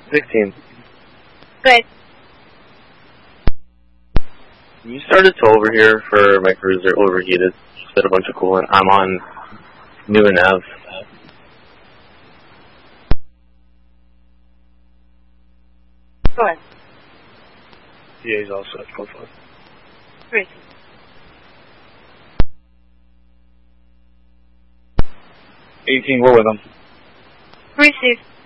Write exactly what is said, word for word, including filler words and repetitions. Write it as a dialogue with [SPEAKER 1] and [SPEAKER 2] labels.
[SPEAKER 1] sixteen.
[SPEAKER 2] Good.
[SPEAKER 1] You started to over here for my cruiser overheated. Said a bunch of coolant. I'm on New and Nav.
[SPEAKER 2] Go ahead.
[SPEAKER 3] D A's all set. Go for it.
[SPEAKER 2] Great.
[SPEAKER 3] eighteen, we're with them.
[SPEAKER 2] Receive.